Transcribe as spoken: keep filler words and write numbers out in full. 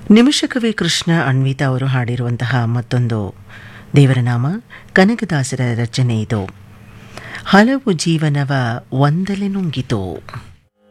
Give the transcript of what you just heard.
ನಿಮಿಷಕವಿ ಕೃಷ್ಣ ಅನ್ವಿತಾ ಅವರು ಹಾಡಿರುವಂತಹ ಮತ್ತೊಂದು ದೇವರ ನಾಮ ಕನಕದಾಸರ ರಚನೆ ಇದು. ಹಲವು ಜೀವನವ ಒಂದಲೆ ನುಂಗಿತು.